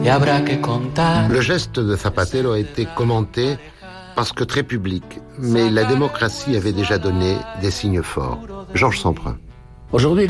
Le geste de Zapatero a été commenté parce que très public, mais la démocratie avait déjà donné des signes forts. Georges Semprun. Aujourd'hui,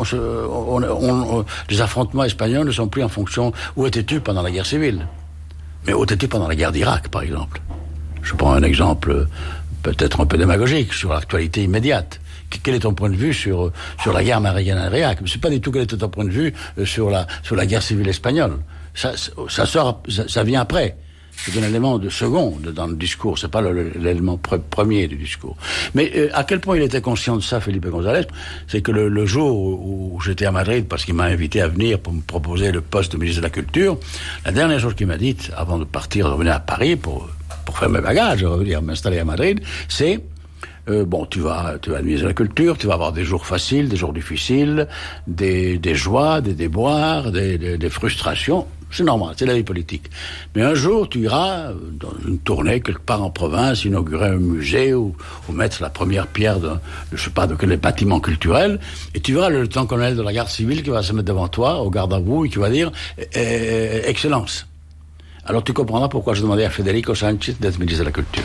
les affrontements espagnols ne sont plus en fonction où étais-tu pendant la guerre civile, mais où étais-tu pendant la guerre d'Irak, par exemple. Je prends un exemple peut-être un peu démagogique sur l'actualité immédiate. Quel est ton point de vue sur la guerre malienne en Irak? Mais c'est pas du tout quel était ton point de vue sur la guerre civile espagnole. Ça vient après. C'est un élément de second dans le discours, c'est pas l'élément premier du discours. Mais à quel point il était conscient de ça, Felipe González, c'est que le jour où j'étais à Madrid, parce qu'il m'a invité à venir pour me proposer le poste de ministre de la Culture, la dernière chose qu'il m'a dite, avant de partir, de revenir à Paris pour faire mes bagages, revenir m'installer à Madrid, c'est tu vas être ministre de la Culture, tu vas avoir des jours faciles, des jours difficiles, des joies, des déboires, des frustrations. C'est normal, c'est la vie politique. Mais un jour, tu iras dans une tournée quelque part en province, inaugurer un musée ou mettre la première pierre de quel bâtiment culturel, et tu verras le lieutenant-colonel de la garde civile qui va se mettre devant toi, au garde à vous, et qui va dire Excellence. Alors tu comprendras pourquoi je demandais à Federico Sánchez d'être ministre de la Culture.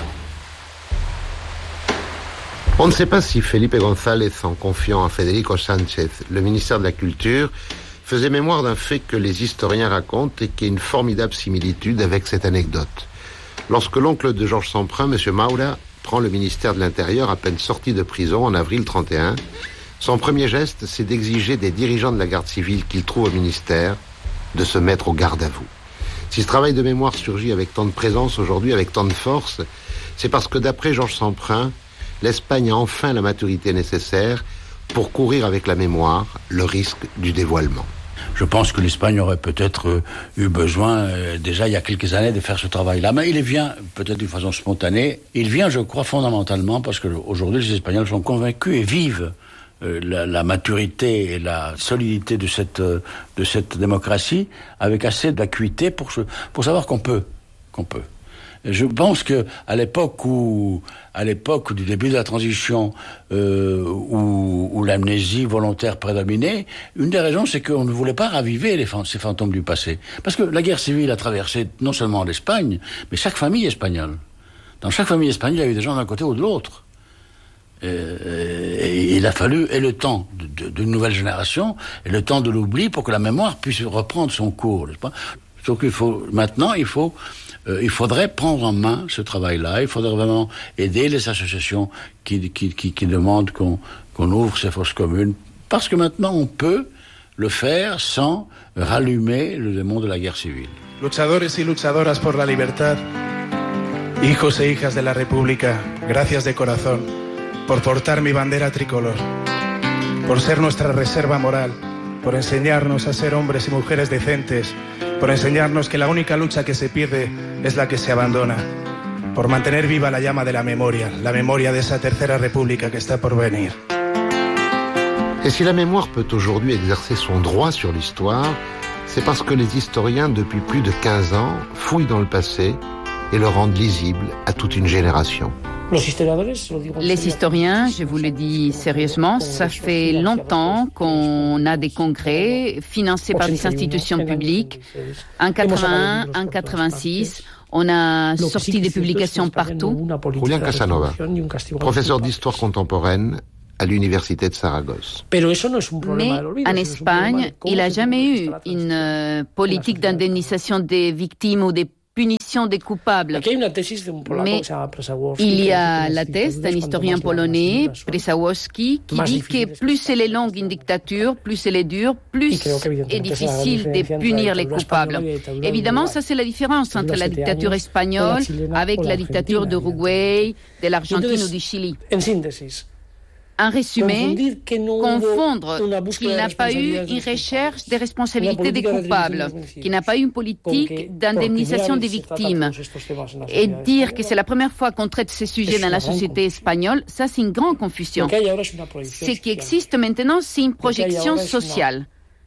On ne sait pas si Felipe González, en confiant à Federico Sánchez le ministère de la Culture, faisait mémoire d'un fait que les historiens racontent et qui est une formidable similitude avec cette anecdote. Lorsque l'oncle de Georges Semprun, M. Maura, prend le ministère de l'Intérieur à peine sorti de prison en avril 1931, son premier geste, c'est d'exiger des dirigeants de la garde civile qu'il trouve au ministère de se mettre au garde à vous. Si ce travail de mémoire surgit avec tant de présence aujourd'hui, avec tant de force, c'est parce que d'après Georges Semprun, l'Espagne a enfin la maturité nécessaire pour courir avec la mémoire le risque du dévoilement. Je pense que l'Espagne aurait peut-être eu besoin, déjà il y a quelques années, de faire ce travail-là. Mais il vient peut-être d'une façon spontanée. Il vient, je crois, fondamentalement parce qu'aujourd'hui les Espagnols sont convaincus et vivent la maturité et la solidité de cette démocratie avec assez d'acuité pour savoir qu'on peut. Je pense que à l'époque du début de la transition, où l'amnésie volontaire prédominait, une des raisons, c'est qu'on ne voulait pas raviver ces fantômes du passé. Parce que la guerre civile a traversé non seulement l'Espagne, mais chaque famille espagnole. Dans chaque famille espagnole, il y a eu des gens d'un côté ou de l'autre. Et il a fallu le temps d'une nouvelle génération et le temps de l'oubli pour que la mémoire puisse reprendre son cours, n'est-ce pas? Donc il faudrait prendre en main ce travail-là. Il faudrait vraiment aider les associations qui demandent qu'on ouvre ces fosses communes. Parce que maintenant, on peut le faire sans rallumer le démon de la guerre civile. Luchadores y luchadoras por la libertad, hijos e hijas de la República, gracias de corazón por portar mi bandera tricolor, por ser nuestra reserva moral, por enseñarnos a ser hombres y mujeres decentes, por enseñarnos que la única lucha que se pierde es la que se abandona, por mantener viva la llama de la memoria de esa tercera república que está por venir. Et si la mémoire peut aujourd'hui exercer son droit sur l'histoire, c'est parce que les historiens, depuis plus de 15 ans, fouillent dans le passé et le rendent lisible à toute une génération. Les historiens, je vous le dis sérieusement, ça fait longtemps qu'on a des congrès financés par des institutions publiques. En 81, en 86, on a sorti des publications partout. Julián Casanova, professeur d'histoire contemporaine à l'université de Saragosse. Mais en Espagne, il n'y a jamais eu une politique d'indemnisation des victimes ou des punition des coupables. Mais il y a la thèse d'un historien polonais, Przewalski, qui dit que plus elle est longue une dictature, plus elle est dure, plus est difficile de punir les coupables. Évidemment, ça c'est la différence entre la dictature espagnole avec la dictature d'Uruguay, de l'Argentine ou du Chili. En résumé, confondre qu'il n'a pas eu une recherche des responsabilités des coupables, qu'il n'a pas eu une politique d'indemnisation des victimes, et dire que c'est la première fois qu'on traite ces sujets dans la société espagnole, ça c'est une grande confusion. Ce qui existe maintenant, c'est une projection sociale.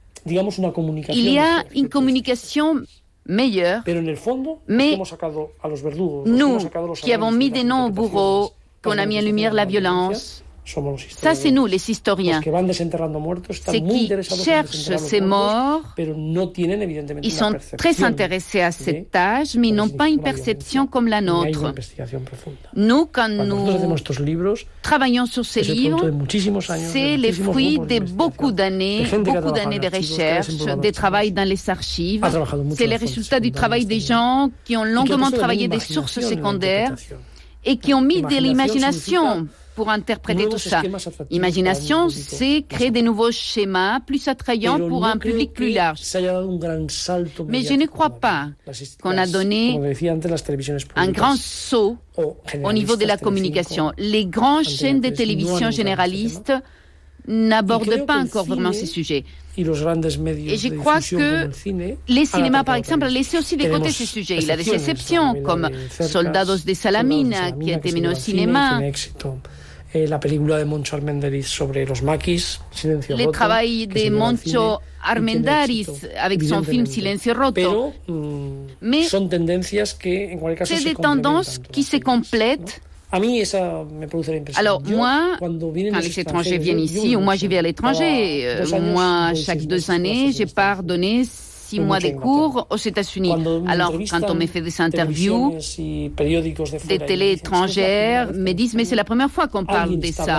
Il y a une communication meilleure, mais nous qui avons mis des noms au bourreau, qu'on a mis en lumière la violence, Ça, c'est nous, les historiens. C'est qui cherchent ces morts. Ils sont très intéressés à cette tâche, mais ils n'ont pas une perception comme la nôtre. Nous, quand nous travaillons sur ces livres, c'est les fruits de beaucoup d'années de recherche, de travail dans les archives. C'est les résultats du travail des gens qui ont longuement travaillé des sources secondaires et qui ont mis de l'imagination pour interpréter tout ça. Imagination, c'est créer de nouveaux schémas plus attrayants pour un public plus large. Mais je ne crois pas qu'on a donné un grand saut au niveau de la communication. Les grandes chaînes de télévision généralistes n'abordent pas encore vraiment ces sujets. Et je crois que les cinémas, par exemple, ont laissé aussi de côté ces sujets. Il y a des exceptions, comme Soldados de Salamina, qui a été mené au cinéma. La película de Moncho Armendáriz sobre los maquis, Silencio Roto. Le travail de Moncho Armendáriz avec son film Silencio Roto. Mais c'est des tendances qui se complètent. Alors moi, quand les étrangers viennent ici, ou moi je vais à l'étranger, moi chaque 2 années, je pars donner 6 mois de cours aux États-Unis. Alors, quand on me fait des interviews, des télés étrangères me disent, mais c'est la première fois qu'on parle de ça.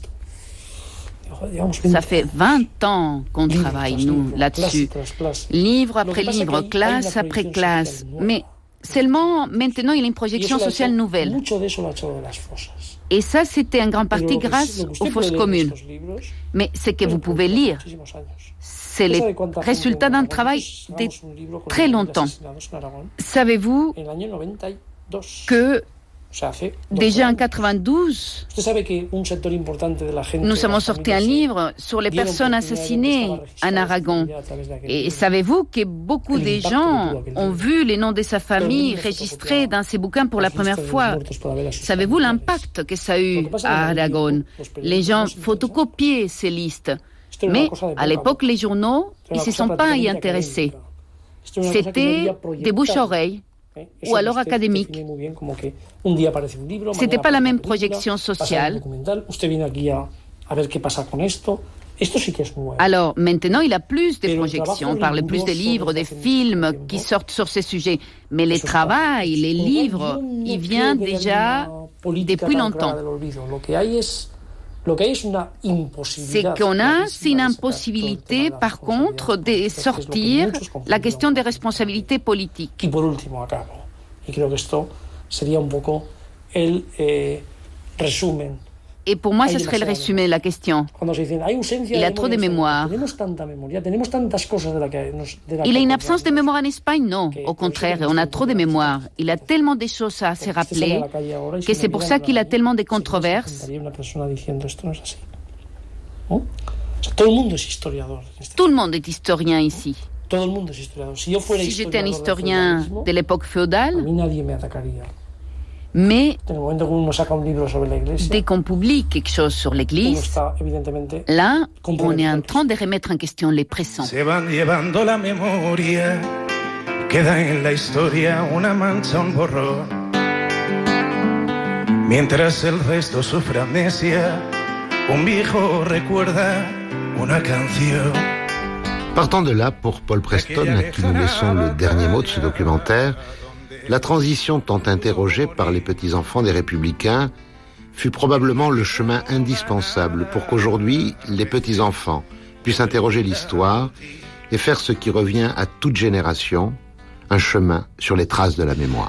Ça fait 20 ans qu'on travaille, nous, là-dessus. Livre après livre, classe après classe. Mais seulement, maintenant, il y a une projection sociale nouvelle. Et ça, c'était en grande partie grâce aux fosses communes. Mais ce que vous pouvez lire, c'est le résultat d'un travail de très longtemps. Savez-vous que déjà en 92, nous avons sorti un livre sur les personnes assassinées en Aragon. Et savez-vous que beaucoup de gens ont vu les noms de sa famille enregistrés dans ces bouquins pour la première fois? Savez-vous l'impact que ça a eu à Aragon? Les gens photocopiaient ces listes. Mais à l'époque, les journaux, ils ne se sont pas y intéressés. C'était des bouche-oreilles ou alors académiques. Ce n'était pas la même projection sociale. Alors maintenant, il y a plus de projections, on parle plus des livres, des films qui sortent sur ces sujets. Mais le travail, les livres, il vient déjà depuis longtemps. Ce qu'on a, c'est une impossibilité, par contre, de sortir la question des responsabilités politiques. Et pour moi, ce serait le résumé de la question. Il y a trop de mémoire. Il y a une absence de mémoire en Espagne? Non, au contraire, on a trop de mémoire. Il y a tellement de choses à se rappeler que c'est pour ça qu'il y a tellement de controverses. Tout le monde est historien ici. Si j'étais un historien de l'époque féodale, mais dès qu'on publie quelque chose sur l'Église, là, on est en train de remettre en question les pressants. Se van llevando la memoria, queda en la historia una mancha, un borrón. Mientras el resto sufre amnesia, un viejo recuerda una canción. Partant de là, pour Paul Preston, à qui nous laissons le dernier mot de ce documentaire, la transition tant interrogée par les petits-enfants des Républicains fut probablement le chemin indispensable pour qu'aujourd'hui, les petits-enfants puissent interroger l'histoire et faire ce qui revient à toute génération, un chemin sur les traces de la mémoire.